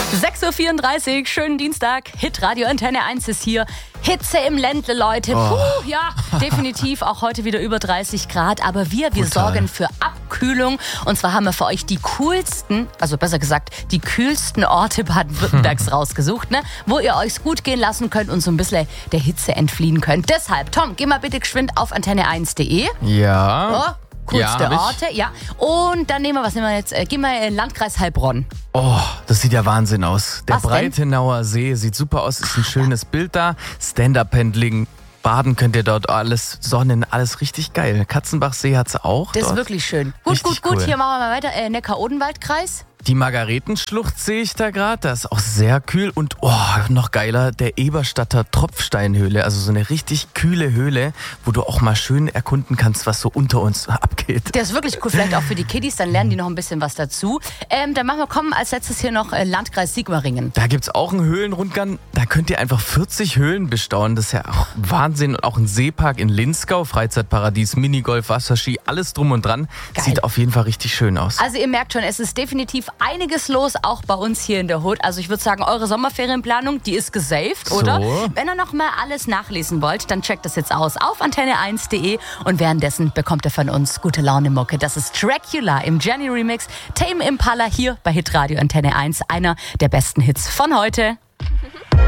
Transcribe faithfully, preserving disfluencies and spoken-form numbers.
sechs Uhr vierunddreißig, schönen Dienstag. Hitradio Antenne eins ist hier. Hitze im Ländle, Leute. Oh. Puh, ja, definitiv auch heute wieder über dreißig Grad. Aber wir, wir Brutal. sorgen für Abkühlung. Und zwar haben wir für euch die coolsten, also besser gesagt, die kühlsten Orte Baden-Württembergs rausgesucht, ne? Wo ihr euch gut gehen lassen könnt und so ein bisschen der Hitze entfliehen könnt. Deshalb, Tom, geh mal bitte geschwind auf antenne eins punkt de. Ja. Oh, coolste ja, Orte, ja. Und dann nehmen wir, was nehmen wir jetzt? Äh, gehen wir in den Landkreis Heilbronn. Oh, das sieht ja Wahnsinn aus. Der Was denn? Breitenauer See sieht super aus, ist ein schönes Bild da. Stand-Up-Paddling, baden könnt ihr dort, alles Sonnen, alles richtig geil. Katzenbachsee hat's auch. Das dort. ist wirklich schön. Gut, Richtig gut, gut. cool. Hier machen wir mal weiter. Äh, Neckar-Odenwald-Kreis. Die Margaretenschlucht sehe ich da gerade, das ist auch sehr kühl. Und oh, noch geiler, der Eberstadter Tropfsteinhöhle, also so eine richtig kühle Höhle, wo du auch mal schön erkunden kannst, was so unter uns abgeht. Der ist wirklich cool, vielleicht auch für die Kiddies, dann lernen die noch ein bisschen was dazu. Ähm, dann machen wir, kommen als letztes hier noch äh, Landkreis Sigmaringen. Da gibt's auch einen Höhlenrundgang, da könnt ihr einfach vierzig Höhlen bestaunen. Das ist ja auch Wahnsinn. Und auch ein Seepark in Linzgau, Freizeitparadies, Minigolf, Wasserski, alles drum und dran. Geil. Sieht auf jeden Fall richtig schön aus. Also ihr merkt schon, es ist definitiv einiges los, auch bei uns hier in der Hood. Also ich würde sagen, eure Sommerferienplanung, die ist gesaved, oder? So. Wenn ihr noch mal alles nachlesen wollt, dann checkt das jetzt aus auf antenne eins punkt de und währenddessen bekommt ihr von uns gute Laune Mucke. Das ist Dracula im Jenny Remix. Tame Impala hier bei Hitradio Antenne eins, einer der besten Hits von heute.